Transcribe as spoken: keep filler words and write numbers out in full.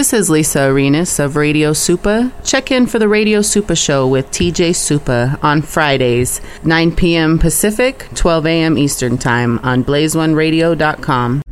This is Lisa Arenas of Radio Supa. Check in for the Radio Supa Show with T J Supa on Fridays, nine p.m. Pacific, twelve a.m. Eastern Time on blaze one radio dot com.